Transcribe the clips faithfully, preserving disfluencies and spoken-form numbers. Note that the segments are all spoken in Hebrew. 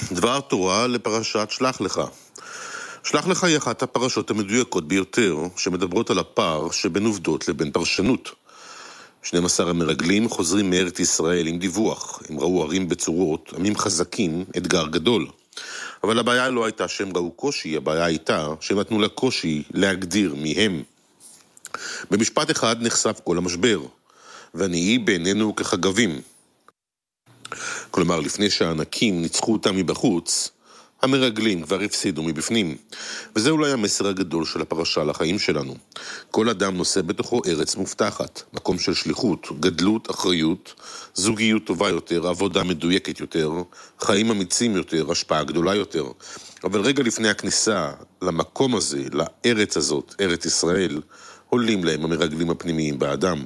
דבר תורה לפרשת שלח לך. שלח לך היא אחת הפרשות המדויקות ביותר שמדברות על הפער שבין עובדות לבין פרשנות. שנים עשר המרגלים חוזרים מארץ ישראל עם דיווח. הם ראו ערים בצורות, עמים חזקים, אתגר גדול. אבל הבעיה לא הייתה שהם ראו קושי, הבעיה הייתה שהם נתנו לה קושי להגדיר מי הם. במשפט אחד נחשף כל המשבר, ונהי בעינינו כחגבים. כלומר, לפני שהענקים ניצחו אותם מבחוץ, המרגלים כבר הפסידו מבפנים. וזה אולי המסר הגדול של הפרשה לחיים שלנו. כל אדם נושא בתוכו ארץ מובטחת, מקום של שליחות, גדלות, אחריות, זוגיות טובה יותר, עבודה מדויקת יותר, חיים אמיצים יותר, השפעה גדולה יותר. אבל רגע לפני הכניסה למקום הזה, לארץ הזאת, ארץ ישראל, עולים להם המרגלים הפנימיים באדם.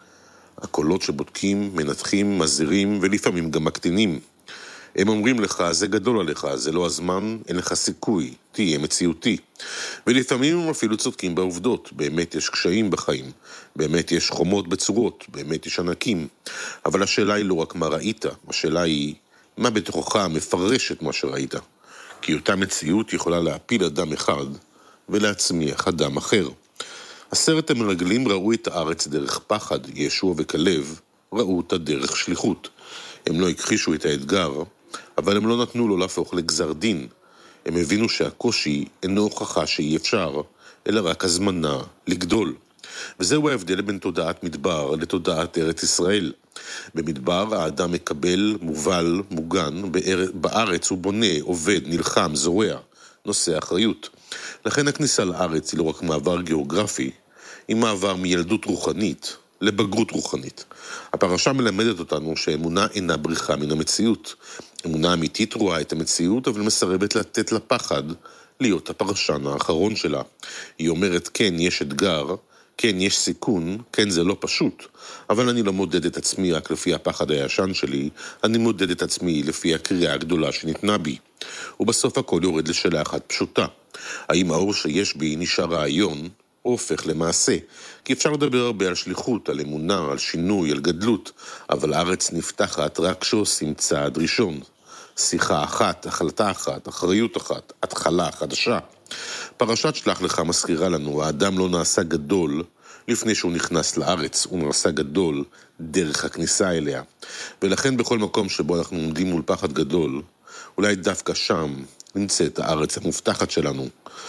הקולות שבודקים, מנתחים, מזהירים ולפעמים גם מקטינים. הם אומרים לך, זה גדול עליך, זה לא הזמן, אין לך סיכוי, תהיה מציאותי. ולפעמים הם אפילו צודקים בעובדות, באמת יש קשיים בחיים, באמת יש חומות בצורות, באמת יש ענקים. אבל השאלה היא לא רק מה ראית, השאלה היא מה בתוכך מפרש את מה שראית. כי אותה מציאות יכולה להפיל אדם אחד ולהצמיח אדם אחר. עשרת המרגלים ראו את הארץ דרך פחד, ישוע וכלב ראו אותה דרך שליחות. הם לא הכחישו את האתגר, אבל הם לא נתנו לו להפוך לגזר דין. הם הבינו שהקושי אינו הוכחה שאי אפשר, אלא רק הזמנה לגדול. וזהו ההבדל בין תודעת מדבר לתודעת ארץ ישראל. במדבר האדם מקבל, מובל, מוגן, בארץ הוא בונה, עובד, נלחם, זורע, נושא אחריות. לכן הכניסה לארץ היא לא רק מעבר גיאוגרפי, היא מעבר מילדות רוחנית לבגרות רוחנית. הפרשה מלמדת אותנו שאמונה אינה בריחה מן המציאות. אמונה אמיתית רואה את המציאות, אבל מסרבת לתת לפחד להיות הפרשן האחרון שלה. היא אומרת, כן, יש אתגר, כן, יש סיכון, כן, זה לא פשוט, אבל אני לא מודד את עצמי רק לפי הפחד הישן שלי, אני מודד את עצמי לפי הקריאה הגדולה שניתנה בי. ובסוף הכל יורד לשאלה אחת פשוטה. האם האור שיש בי נשאר רעיון, או הופך למעשה? כי אפשר לדבר הרבה על שליחות, על אמונה, על שינוי, על גדלות, אבל הארץ נפתחת רק כשעושים צעד ראשון. שיחה אחת, החלטה אחת, אחריות אחת, התחלה חדשה. פרשת שלח לך מזכירה לנו, האדם לא נעשה גדול לפני שהוא נכנס לארץ, הוא נעשה גדול דרך הכניסה אליה. ולכן בכל מקום שבו אנחנו עומדים מול פחד גדול, אולי דווקא שם נמצאת הארץ המובטחת שלנו.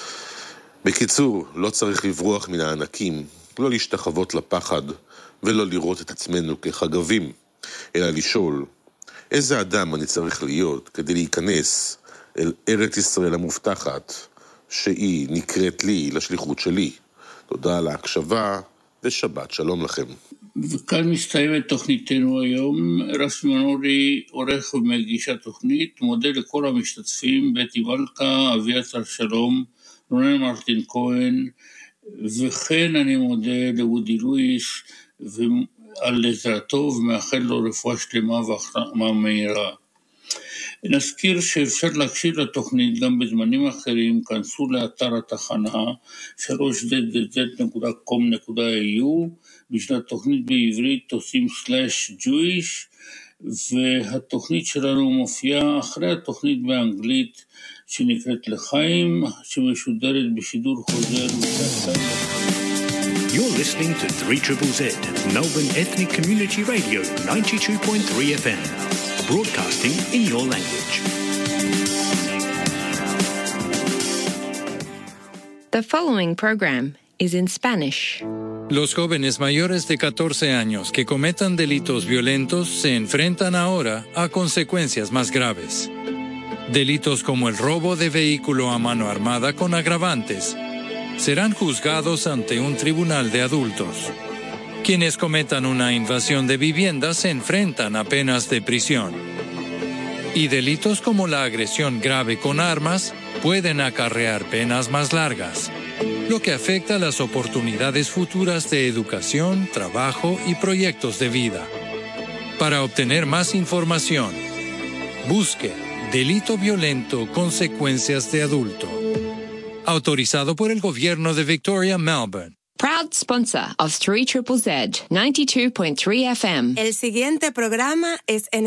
בקיצור, לא צריך לברוח מן הענקים, לא להשתחוות לפחד ולא לראות את עצמנו כחגבים, אלא לשאול, איזה אדם אני צריך להיות כדי להיכנס אל ארץ ישראל המובטחת, שהיא נקראת לי לשליחות שלי. תודה על ההקשבה ושבת שלום לכם. וכאן מסתיימת תוכניתנו היום. רפי מנורי עורך ומגיש התוכנית. מודה לכל המשתתפים, בית מלכה, אביתר שלום, רונן מרטין כהן, וכן אני מודה לוודי לואיס על עזרתו ומאחל לו רפואה שלמה והחלמה מהירה. נזכיר שאפשר להקשיב לתוכנית גם בזמנים אחרים. כנסו לאתר התחנה שלוש דאט דאט דאט נקודה קום נקודה איי יו, בשביל תוכנית בעברית תושים סלאש ג'ויש, והתוכנית שלנו מופיעה אחרי התוכנית באנגלית שנקראת לחיים, שמשודרת בשידור חוזר בשעה. You're listening to three Z Z, Melbourne Ethnic Community Radio, ninety-two point three F M, broadcasting in your language. The following program is in Spanish. Los jóvenes mayores de catorce años que cometan delitos violentos se enfrentan ahora a consecuencias más graves. Delitos como el robo de vehículo a mano armada con agravantes serán juzgados ante un tribunal de adultos. Quienes cometan una invasión de vivienda se enfrentan a penas de prisión. Y delitos como la agresión grave con armas pueden acarrear penas más largas, lo que afecta las oportunidades futuras de educación, trabajo y proyectos de vida. Para obtener más información, busque Delito Violento, Consecuencias de Adulto. Autorizado por el Gobierno de Victoria, Melbourne. Proud sponsor of three Z Z Z, ninety-two point three F M. El siguiente programa es en